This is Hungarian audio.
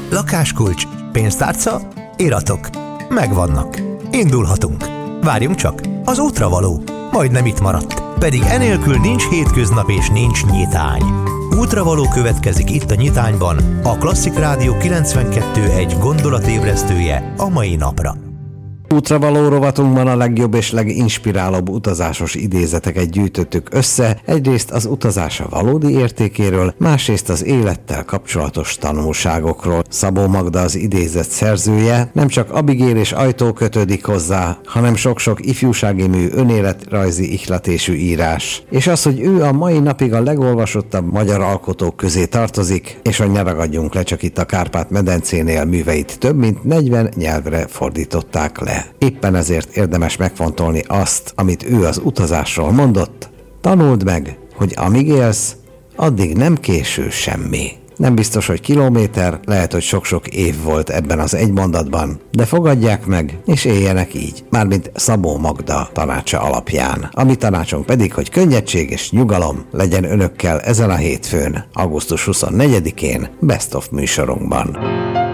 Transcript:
Lakáskulcs, pénztárca, iratok. Megvannak. Indulhatunk. Várjunk csak, az útravaló. Majdnem itt maradt. Pedig enélkül nincs hétköznap és nincs nyitány. Útravaló következik itt a Nyitányban, a Klasszik Rádió 92.1 gondolatébresztője a mai napra. Útravaló rovatunkban a legjobb és leginspirálóbb utazásos idézeteket gyűjtöttük össze, egyrészt az utazása valódi értékéről, másrészt az élettel kapcsolatos tanulságokról. Szabó Magda az idézet szerzője, nem csak Abigail és Ajtó kötődik hozzá, hanem sok-sok ifjúsági mű, önéletrajzi ihletésű írás. És az, hogy ő a mai napig a legolvasottabb magyar alkotók közé tartozik, és hogy ne ragadjunk le, csak itt a Kárpát-medencénél műveit több mint 40 nyelvre fordították le. Éppen ezért érdemes megfontolni azt, amit ő az utazásról mondott. Tanuld meg, hogy amíg élsz, addig nem késő semmi. Nem biztos, hogy kilométer, lehet, hogy sok-sok év volt ebben az egy mondatban, de fogadják meg, és éljenek így, mármint Szabó Magda tanácsa alapján. A mi tanácsunk pedig, hogy könnyedség és nyugalom legyen önökkel ezen a hétfőn, augusztus 24-én Best of műsorunkban.